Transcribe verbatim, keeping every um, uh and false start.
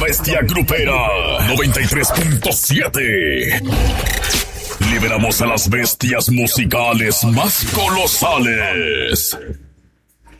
bestia grupera. noventa y tres punto siete. Liberamos a las bestias musicales más colosales.